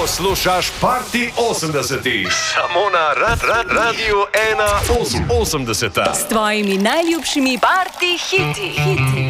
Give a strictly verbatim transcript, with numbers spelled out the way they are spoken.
Poslušaš Party osemdesetih, samo na rad, rad, Radiu ena osemdeseta. S tvojimi najljubšimi party hiti. hiti.